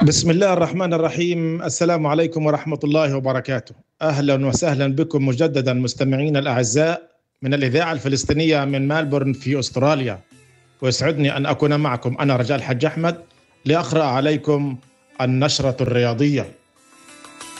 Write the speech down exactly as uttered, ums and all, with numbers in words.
بسم الله الرحمن الرحيم. السلام عليكم ورحمة الله وبركاته. أهلا وسهلا بكم مجددا مستمعين الأعزاء من الإذاعة الفلسطينية من ملبورن في أستراليا، ويسعدني أن أكون معكم أنا رجاء الحج أحمد لأقرأ عليكم النشرة الرياضية.